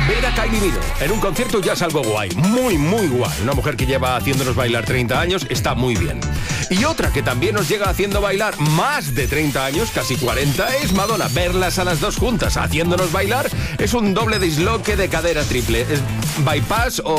ver a Kylie Minogue en un concierto ya es algo guay, muy, muy guay. Una mujer que lleva haciéndonos bailar 30 años está muy bien. Y otra que también nos llega haciendo bailar más de 30 años, casi 40, es Madonna. Verlas a las dos juntas haciéndonos bailar es un doble disloque de cadera triple. Es bypass o